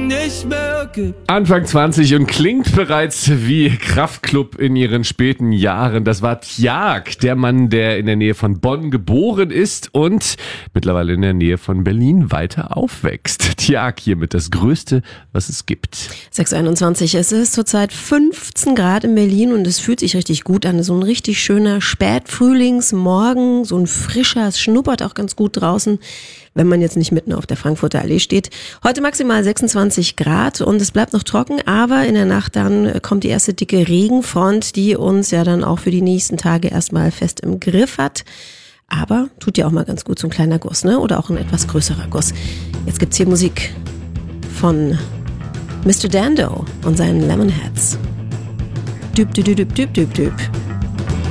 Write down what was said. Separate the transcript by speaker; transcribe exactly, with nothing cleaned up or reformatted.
Speaker 1: nicht mehr gibt.
Speaker 2: Anfang zwanzig und klingt bereits wie Kraftklub in ihren späten Jahren. Das war Tjag, der Mann, der in der Nähe von Bonn geboren ist und mittlerweile in der Nähe von Berlin weiter aufwächst. Tjag hiermit das Größte, was es gibt.
Speaker 3: sechs Uhr einundzwanzig, es ist zurzeit fünfzehn Grad in Berlin und es fühlt sich richtig gut an. So ein richtig schöner Spätfrühlingsmorgen, so ein frischer, es schnuppert auch ganz gut draußen, wenn man jetzt nicht mitten auf der Frankfurter Allee steht. Heute maximal sechsundzwanzig Grad und es bleibt noch trocken, aber in der Nacht dann kommt die erste dicke Regenfront, die uns ja dann auch für die nächsten Tage erstmal fest im Griff hat. Aber tut ja auch mal ganz gut so ein kleiner Guss, ne? Oder auch ein etwas größerer Guss. Jetzt gibt's hier Musik von Mister Dando und seinen Lemonheads. Düb, düb, düb, düb, düb, düb.